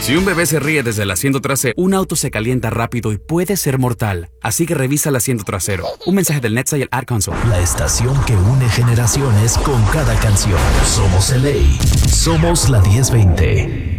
Si un bebé se ríe desde el asiento trasero, un auto se calienta rápido y puede ser mortal. Así que revisa el asiento trasero. Un mensaje del NHTSA y el Ad Council. La estación que une generaciones con cada canción. Somos LA. Somos la 1020.